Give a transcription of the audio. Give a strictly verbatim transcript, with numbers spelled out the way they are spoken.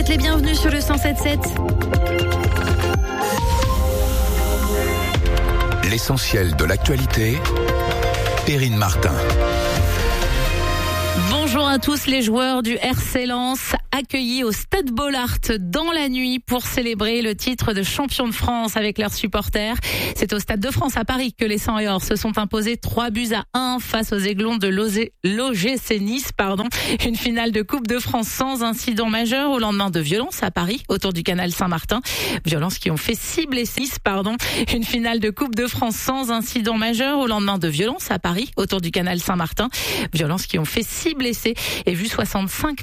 êtes les bienvenus sur le cent sept sept. L'essentiel de l'actualité, Perrine Martin. Bonjour à tous les joueurs du R C Lens accueillis au Stade Bollaert dans la nuit pour célébrer le titre de champion de France avec leurs supporters. C'est au Stade de France à Paris que les cent et or se sont imposés trois buts à un face aux Aiglons de l'O G C Nice, pardon. Une finale de Coupe de France sans incident majeur au lendemain de violences à Paris autour du canal Saint-Martin. Violences qui ont fait six blessés, pardon. Une finale de Coupe de France sans incident majeur au lendemain de violences à Paris autour du canal Saint-Martin. Violences qui ont fait six blessés et vu soixante-cinq